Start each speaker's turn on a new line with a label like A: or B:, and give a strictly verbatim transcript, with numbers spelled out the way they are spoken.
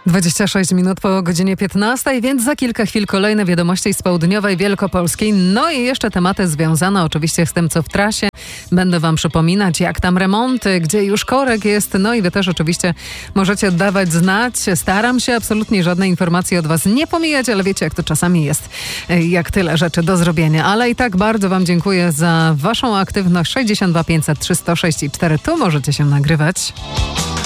A: dwadzieścia sześć minut po godzinie piętnastej, więc za kilka chwil kolejne wiadomości z południowej Wielkopolski. No i jeszcze tematy związane oczywiście z tym, co w trasie. Będę wam przypominać, jak tam remonty, gdzie już korek jest. No i wy też oczywiście możecie oddawać znać. Staram się absolutnie żadnej informacji od was nie pomijać, ale wiecie, jak to czasami jest, jak tyle rzeczy do zrobienia. Ale i tak bardzo wam dziękuję za waszą aktywność. sześćdziesiąt dwa pięćset trzy sto sześć i cztery. Tu możecie się nagrywać.